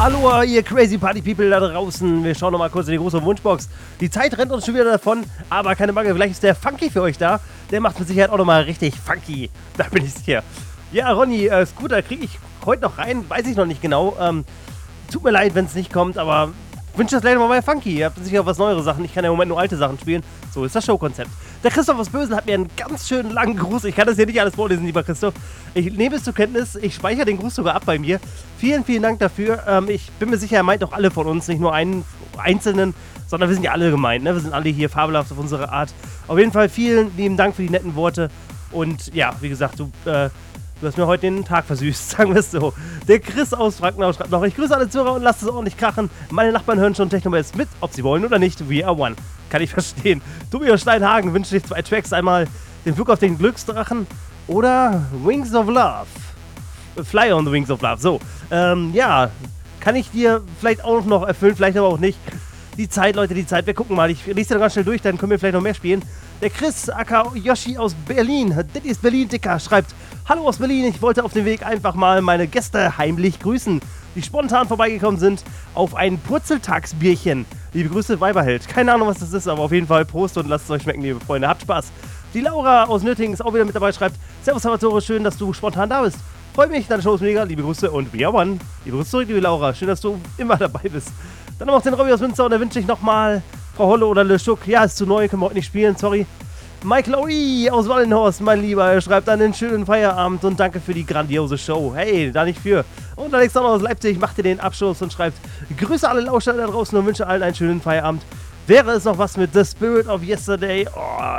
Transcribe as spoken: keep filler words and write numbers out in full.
Hallo, ihr crazy Party People da draußen. Wir schauen noch mal kurz in die große Wunschbox. Die Zeit rennt uns schon wieder davon, aber keine Bange, vielleicht ist der Funky für euch da. Der macht mit Sicherheit auch noch mal richtig funky. Da bin ich sicher. Ja, Ronny, äh, Scooter kriege ich heute noch rein, weiß ich noch nicht genau. Ähm, tut mir leid, wenn es nicht kommt, aber wünsche das gleich mal bei Funky. Ihr habt sicher was neuere Sachen. Ich kann ja im Moment nur alte Sachen spielen. So ist das Showkonzept. Der Christoph aus Bösen hat mir einen ganz schönen langen Gruß. Ich kann das hier nicht alles vorlesen, lieber Christoph. Ich nehme es zur Kenntnis. Ich speichere den Gruß sogar ab bei mir. Vielen, vielen Dank dafür. Ähm, ich bin mir sicher, er meint auch alle von uns, nicht nur einen Einzelnen, sondern wir sind ja alle gemeint. Ne? Wir sind alle hier fabelhaft auf unsere Art. Auf jeden Fall vielen lieben Dank für die netten Worte. Und ja, wie gesagt, du... Äh, Du hast mir heute den Tag versüßt, sagen wir es so. Der Chris aus Frankenau schreibt noch: Ich grüße alle Zuhörer und lasst es ordentlich krachen. Meine Nachbarn hören schon Techno-Bass mit, ob sie wollen oder nicht. We are one. Kann ich verstehen. Tobias Steinhagen wünscht dir zwei Tracks. Einmal den Flug auf den Glücksdrachen oder Wings of Love. Fly on the Wings of Love. So, ähm, ja. Kann ich dir vielleicht auch noch erfüllen, vielleicht aber auch nicht. Die Zeit, Leute, die Zeit. Wir gucken mal. Ich lese dir ganz schnell durch, dann können wir vielleicht noch mehr spielen. Der Chris, aka Yoshi aus Berlin, das ist Berlin, Dicker, schreibt: Hallo aus Berlin, ich wollte auf dem Weg einfach mal meine Gäste heimlich grüßen, die spontan vorbeigekommen sind, auf ein Purzeltagsbierchen. Liebe Grüße, Weiberheld. Keine Ahnung, was das ist, aber auf jeden Fall Prost und lasst es euch schmecken, liebe Freunde. Habt Spaß. Die Laura aus Nöttingen ist auch wieder mit dabei, schreibt: Servus, Salvatore, schön, dass du spontan da bist. Freut mich, deine Show ist mega. Liebe Grüße und we are one. Liebe Grüße zurück, liebe Laura. Schön, dass du immer dabei bist. Dann haben wir auch den Robby aus Münster und da wünsche ich nochmal Frau Holle oder Le Schuck. Ja, ist zu neu, können wir heute nicht spielen, sorry. Michael Oi aus Wallenhorst, mein Lieber, er schreibt an den schönen Feierabend und danke für die grandiose Show. Hey, da nicht für. Und Alexander aus Leipzig macht dir den Abschluss und schreibt: Grüße alle Lauscher da draußen und wünsche allen einen schönen Feierabend. Wäre es noch was mit The Spirit of Yesterday? Oh,